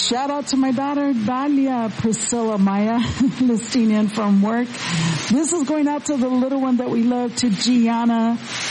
Shout out to my daughter, Dalia Priscilla Maya, listening in from work. This is going out to the little one that we love, to Gianna,